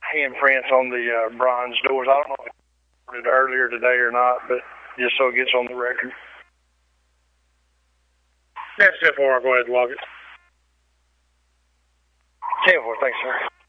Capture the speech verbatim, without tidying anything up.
handprints on the uh, bronze doors. I don't know if I did it earlier today or not, but just so it gets on the record. That's ten four. I'll go ahead and log it. ten four, thanks, sir.